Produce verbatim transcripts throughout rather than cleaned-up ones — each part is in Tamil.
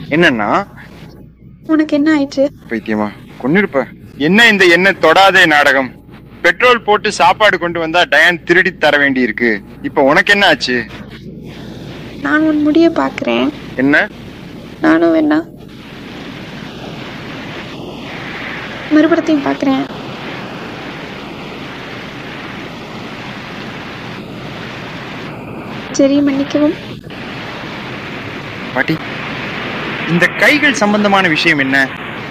என்னன்னா உனக்கு என்ன ஆயிடுச்சு? பைத்தியமா கொன்னிருப்ப. என்ன இந்த என்ன தொடாதே நாடகம்? பெட்ரோல் போட்டு சாப்பாடு கொண்டு வந்தா டயான் திருடி தர வேண்டி இருக்கு. இப்ப உனக்கு என்ன ஆச்சு? நான் உன் முடிய பாக்குறேன். என்ன? நானும் வேணா மறுபடத்தையும் பாக்குறேன். சரி, மன்னிக்கவும். பாட்டி, இந்த கைகள் சம்பந்தமான விஷயம் என்ன?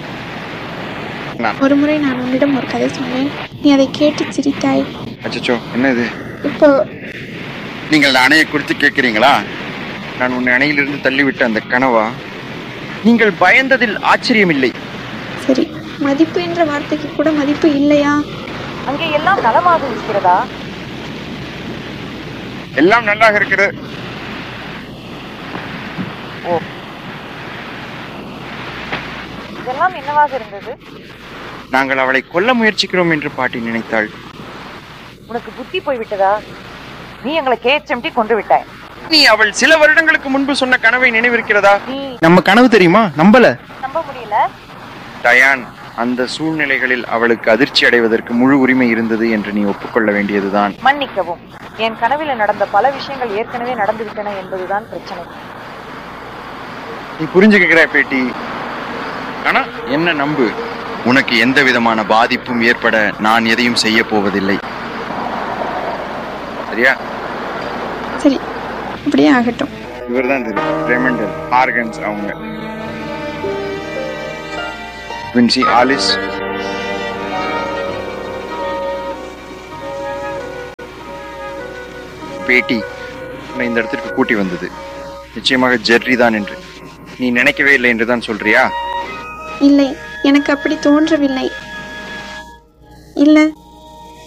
ஒரு முறை நான் உன்னிடம் ஒரு கதை சொன்னேன். நீ அதை கேட்டு சிரித்தாய். அச்சச்சோ, என்ன இது? இப்போ நீங்கள் அணையை குறித்து கேட்கிறீங்களா? நான் உன்னை அணையிலிருந்து தள்ளிவிட்ட அந்த கனவா? நீங்கள் பயந்ததில் ஆச்சரியமில்லை. சரி, மதிப்பு என்ற வார்த்தைக்கு கூட மதிப்பு இல்லையா? அங்கே எல்லாம் நலமாக இருக்கிறதா? எல்லாம் நல்லாக இருக்கிறது. ஓ, இதெல்லாம் என்னவாக இருந்தது? நாங்கள் அவளை கொல்ல முயற்சிக்கிறோம் என்று பாட்டி நினைத்தாள். உனக்கு புத்தி போய்விட்டதா? நீ எங்களை கேச்சம்டி கொண்டு விட்டாய். நீ அவள் சில வருடங்களுக்கு முன்பு சொன்ன கனவை நினைவிருக்கிறதா? நீ நம்ம கனவு தெரியுமா? நம்பல. நம்ப முடியல. டயான், அந்த சூழ்நிலைகளில் அவளுக்கு அதிர்ச்சி அடைவதற்கு முழு உரிமை இருந்தது என்று நீ ஒப்புக்கொள்ள வேண்டியதுதான். மன்னிக்கவும், என் கனவில் நடந்த பல விஷயங்கள் ஏற்கனவே நடந்துவிட்டன என்பதுதான் பிரச்சனை. நீ புரிஞ்சுக்கிற பேட்டி. ஆனா என்ன நம்பு, உனக்கு எந்த விதமான பாதிப்பும் ஏற்பட நான் எதையும் செய்ய போவதில்லை. சரியா? சரி, அப்படியே ஆகட்டும். இவர் தான் தெரியும், ரெமண்டல் ஆர்கன்ஸ். அவங்க வின்சி, ஆலிஸ், பேட்டி உன்னை இந்த இடத்திற்கு கூட்டி வந்தது நிச்சயமாக ஜெர்ரி தான் என்று நீ நினைக்கவே இல்லை என்றுதான் சொல்றியா? இல்லை, எனக்கு அப்படி தோன்றவில்லை. இல்லை,